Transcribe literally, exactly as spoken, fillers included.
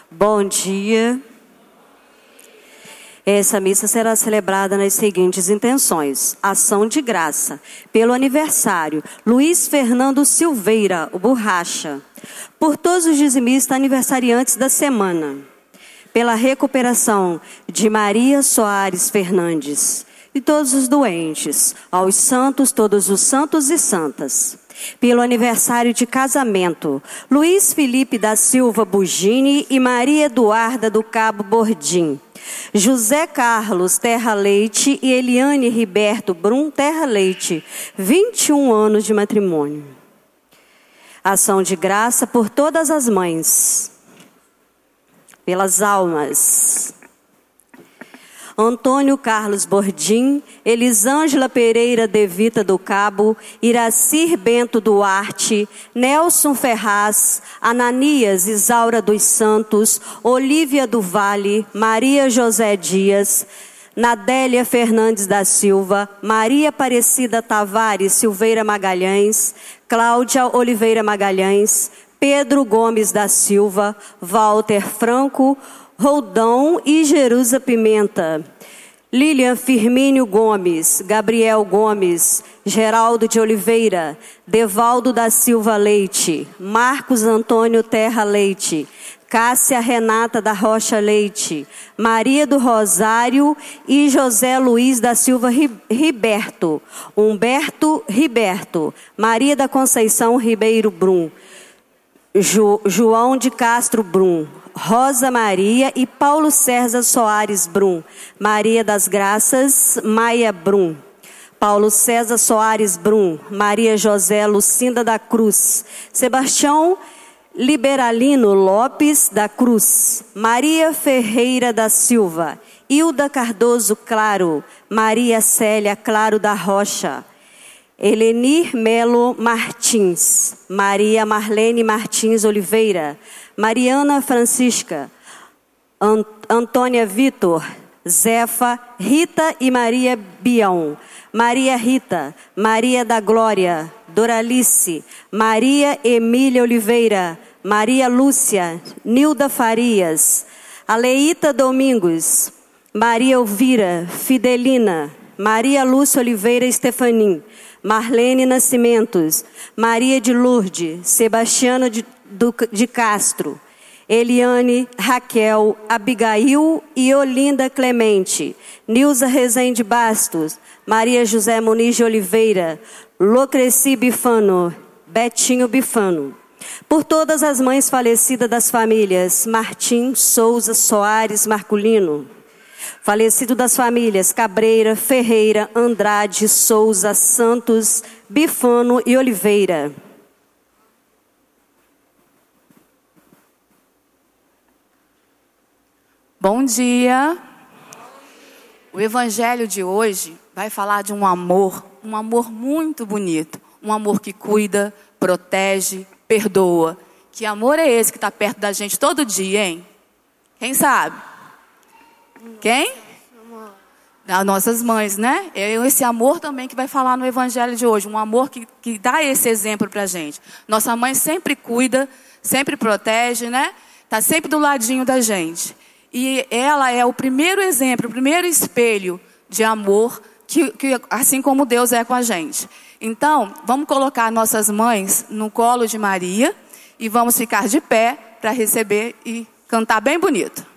Bom dia. Essa missa será celebrada nas seguintes intenções: ação de graça, pelo aniversário Luiz Fernando Silveira, o Borracha, por todos os dizimistas aniversariantes da semana, pela recuperação de Maria Soares Fernandes e todos os doentes, aos santos, todos os santos e santas. Pelo aniversário de casamento, Luiz Felipe da Silva Bugini e Maria Eduarda do Cabo Bordim. José Carlos Terra Leite e Eliane Riberto Brum Terra Leite, vinte e um anos de matrimônio. Ação de graça por todas as mães, pelas almas. Antônio Carlos Bordim, Elisângela Pereira de Vita do Cabo, Iracir Bento Duarte, Nelson Ferraz, Ananias Isaura dos Santos, Olívia do Vale, Maria José Dias, Nadélia Fernandes da Silva, Maria Aparecida Tavares Silveira Magalhães, Cláudia Oliveira Magalhães, Pedro Gomes da Silva, Walter Franco, Roldão e Jerusa Pimenta, Lilian Firmínio Gomes, Gabriel Gomes, Geraldo de Oliveira, Devaldo da Silva Leite, Marcos Antônio Terra Leite, Cássia Renata da Rocha Leite, Maria do Rosário e José Luiz da Silva Riberto, Humberto Riberto, Maria da Conceição Ribeiro Brum, Jo, João de Castro Brum, Rosa Maria e Paulo César Soares Brum, Maria das Graças Maia Brum, Paulo César Soares Brum, Maria José Lucinda da Cruz, Sebastião Liberalino Lopes da Cruz, Maria Ferreira da Silva, Hilda Cardoso Claro, Maria Célia Claro da Rocha, Elenir Melo Martins, Maria Marlene Martins Oliveira, Mariana Francisca, Ant Antônia Vitor, Zefa, Rita e Maria Bião, Maria Rita, Maria da Glória, Doralice, Maria Emília Oliveira, Maria Lúcia, Nilda Farias, Aleita Domingos, Maria Elvira, Fidelina, Maria Lúcia Oliveira Estefanim, Marlene Nascimentos, Maria de Lourdes, Sebastiana de, do, de Castro, Eliane, Raquel, Abigail e Olinda Clemente, Nilza Rezende Bastos, Maria José Muniz de Oliveira, Locreci Bifano, Betinho Bifano. Por todas as mães falecidas das famílias Martim, Souza, Soares, Marculino. Falecido das famílias Cabreira, Ferreira, Andrade, Souza, Santos, Bifano e Oliveira. Bom dia. O evangelho de hoje vai falar de um amor, um amor muito bonito. Um amor que cuida, protege, perdoa. Que amor é esse que está perto da gente todo dia, hein? Quem sabe? Quem? As nossas mães, né? É esse amor também que vai falar no evangelho de hoje. Um amor que, que dá esse exemplo pra gente. Nossa mãe sempre cuida, sempre protege, né? Tá sempre do ladinho da gente. E ela é o primeiro exemplo, o primeiro espelho de amor, que, que, assim como Deus é com a gente. Então, vamos colocar nossas mães no colo de Maria e vamos ficar de pé para receber e cantar bem bonito.